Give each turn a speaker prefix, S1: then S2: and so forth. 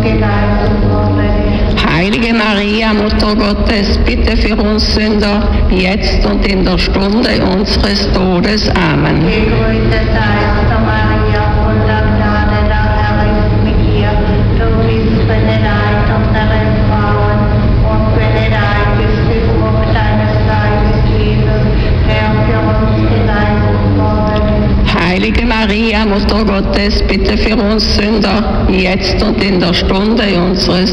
S1: geleitet worden ist.
S2: Heilige Maria, Mutter Gottes, bitte für uns Sünder, jetzt und in der Stunde unseres Todes. Amen.
S1: Gegrüßet seist du, Maria, voller Gnade, der Herr ist mit dir. Du bist benedeit unter den Frauen und benedeit ist die Frucht deines Leibes, Jesus, der für uns geleitet worden ist.
S2: Heilige Maria, Mutter Gottes, bitte für uns Sünder, jetzt und in der Stunde unseres